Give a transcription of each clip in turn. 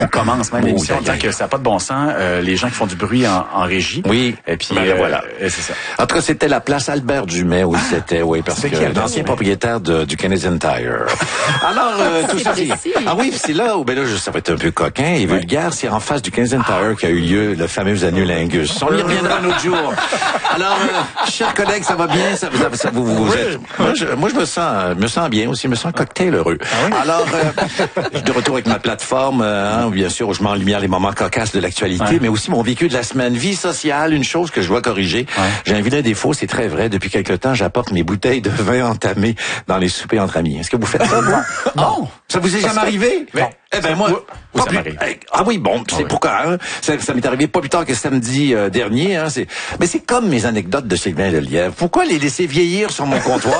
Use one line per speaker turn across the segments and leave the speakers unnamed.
On commence même l'émission en disant que ça n'a pas de bon sens. Les gens qui font du bruit en régie.
Oui.
Et puis,
voilà.
C'est ça.
En tout cas, c'était la place Albert Dumais où c'était, oui, parce que l'ancien propriétaire du Canadian Tire. Alors, tout ça, ah oui, c'est là où, ça va être un peu coquin et vulgaire. C'est en face du Canadian Tire qu'a eu lieu le fameux annulingus. On y reviendra un autre jour. Alors, chers collègues, ça va bien? Vous êtes... Moi, je me sens bien aussi. Je me sens cocktail heureux. Alors, je suis de retour avec ma plateforme, bien sûr, où je mets en lumière les moments cocasses de l'actualité, mais aussi mon vécu de la semaine. Vie sociale, une chose que je dois corriger. J'ai un vilain défaut, c'est très vrai. Depuis quelque temps, j'apporte mes bouteilles de vin entamées dans les soupers entre amis. Est-ce que vous faites ça, moi? Non. Ça vous est jamais arrivé?
Non.
Eh ben, moi,
ça m'arrive.
Ah oui, bon, c'est pourquoi, hein? Ça m'est arrivé pas plus tard que samedi dernier, hein. Mais c'est comme mes anecdotes de Sylvain Lelièvre. Pourquoi les laisser vieillir sur mon comptoir?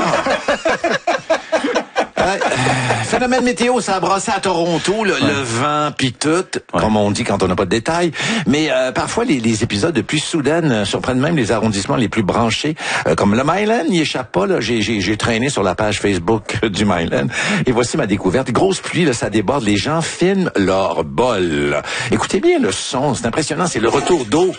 Phénomène météo, ça a brassé à Toronto, le vent pis tout, comme on dit quand on n'a pas de détails. Mais parfois, les épisodes de pluie soudaine surprennent même les arrondissements les plus branchés. Comme le Myland n'y échappe pas. Là, j'ai traîné sur la page Facebook du Myland. Et voici ma découverte. Grosse pluie, là, ça déborde. Les gens filment leur bol. Écoutez bien le son, c'est impressionnant. C'est le retour d'eau.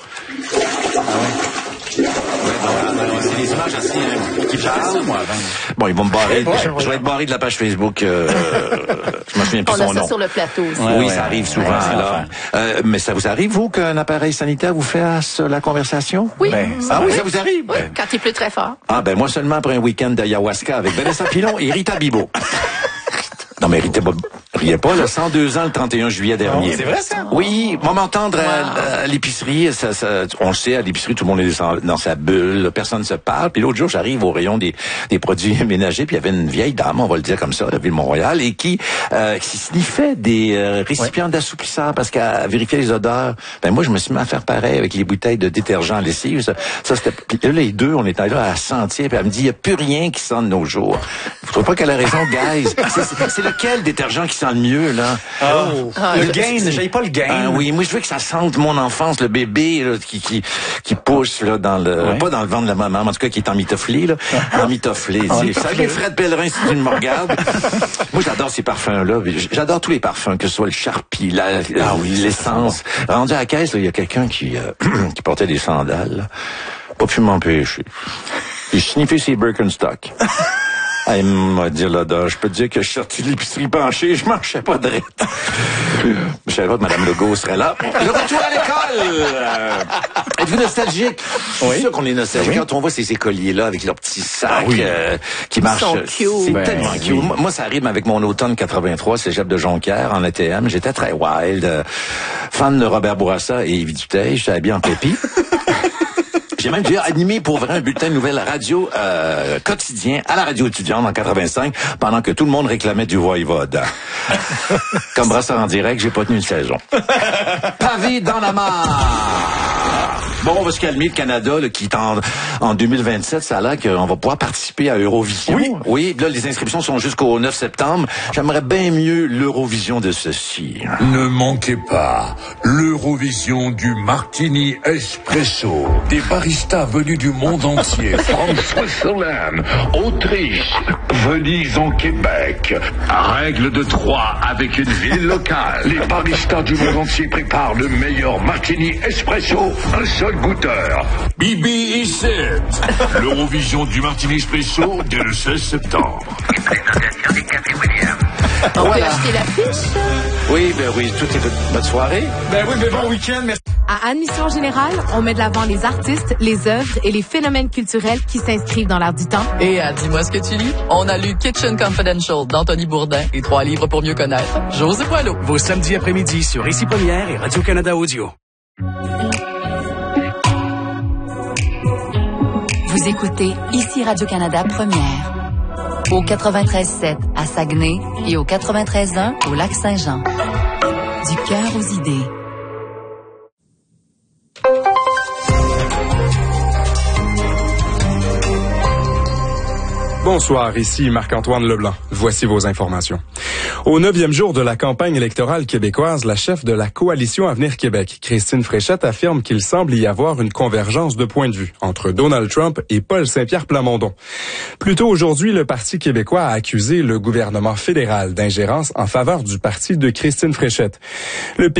C'est des images assez qui parlent, moi. Bon, ils vont me barrer. Je vais être barré de la page Facebook. Je me souviens plus son nom.
On a ça sur le plateau aussi.
Oui, ça arrive souvent. Là. Mais ça vous arrive, vous, qu'un appareil sanitaire vous fasse la conversation?
Oui.
Ça vous arrive?
Oui, quand il pleut très fort.
Moi seulement après un week-end d'ayahuasca avec Vanessa Pilon et Rita Bibo. Non, mais riez pas, là, 102 ans le 31 juillet dernier.
C'est vrai, ça?
Oui, on m'entendre à l'épicerie, on le sait, à l'épicerie, tout le monde est dans sa bulle, personne ne se parle. Puis l'autre jour, j'arrive au rayon des produits ménagers, puis il y avait une vieille dame, on va le dire comme ça, de Ville-Mont-Royal, et qui sniffait des récipients d'assouplissant parce qu'elle vérifiait les odeurs. Moi, je me suis mis à faire pareil avec les bouteilles de détergent à lessive. Ça c'était... Puis là, les deux, on était là à sentir, puis elle me dit, il n'y a plus rien qui sent de nos jours. Vous trouvez pas qu'elle a raison, guys? C'est lequel détergent qui sent le mieux, là?
Le Gain, j'aille pas le Gain.
Oui, moi je veux que ça sente mon enfance, le bébé là, qui pousse là dans le pas dans le ventre de la maman, en tout cas qui est emmitofflé là, emmitofflé. Salut Fred Pellerin si tu me regardes. Moi j'adore ces parfums là, j'adore tous les parfums, que ce soit le Sharpie, l'essence. Rendu à la caisse, il y a quelqu'un qui portait des sandales. Là. Pas pu m'empêcher. J'ai sniffé ses Birkenstock. Elle m'a dit l'odeur. Je peux te dire que je suis sorti de l'épicerie penchée, je marchais pas droit. Je savais pas que Mme Legault serait là. Le retour à l'école! Êtes-vous nostalgique? Je suis sûr qu'on est nostalgique. Quand on voit ces écoliers-là avec leurs petits sacs qui marchent. C'est tellement cute. Moi, ça arrive avec mon automne 83, cégep de Jonquière, en ATM. J'étais très wild. Fan de Robert Bourassa et Yves Duteil. J'étais habillé en pépi. J'ai même déjà animé pour vrai un bulletin de nouvelles radio quotidien à la radio étudiante en 85 pendant que tout le monde réclamait du voivode. Comme brasseur en direct, j'ai pas tenu une saison. Pavé dans la mare. Bon, on va se calmer. Le Canada, là, qui est en 2027, ça a l'air qu'on va pouvoir participer à Eurovision. Oui. Là, les inscriptions sont jusqu'au 9 septembre. J'aimerais bien mieux l'Eurovision de ceci.
Ne manquez pas l'Eurovision du Martini Espresso. Des baristas venus du monde entier. France, Switzerland, Autriche, Venise en Québec. Règle de 3 avec une ville locale. Les baristas du monde entier préparent le meilleur Martini Espresso. Un seul goûteur. Bibi is it. L'Eurovision du Martini Espresso dès le 16 septembre.
On peut acheter l'affiche?
Oui, tout est bonne soirée.
Bon week-end, merci.
À Admission Générale, on met de l'avant les artistes, les œuvres et les phénomènes culturels qui s'inscrivent dans l'air du temps.
Et à Dis-moi ce que tu lis, on a lu Kitchen Confidential d'Anthony Bourdin et 3 livres pour mieux connaître José Poileau.
Vos samedis après-midi sur Ici Première et Radio-Canada Audio.
Vous écoutez Ici Radio-Canada Première. Au 93.7 à Saguenay et au 93.1 au Lac-Saint-Jean. Du cœur aux idées.
Bonsoir, ici Marc-Antoine Leblanc. Voici vos informations. Au 9e jour de la campagne électorale québécoise, la chef de la Coalition Avenir Québec, Christine Fréchette, affirme qu'il semble y avoir une convergence de points de vue entre Donald Trump et Paul Saint-Pierre Plamondon. Plus tôt aujourd'hui, le Parti québécois a accusé le gouvernement fédéral d'ingérence en faveur du parti de Christine Fréchette. Le